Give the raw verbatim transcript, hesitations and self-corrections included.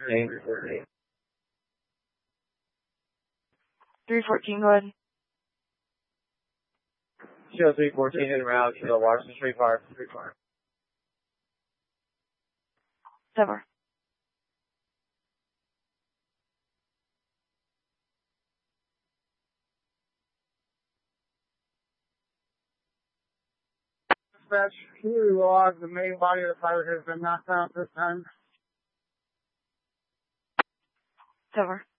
three fourteen, go ahead. Show three fourteen in route to the Washington Street Fire. Street Fire. Sever. Dispatch, can you log the main body of the pilot has been knocked out this time? Sever.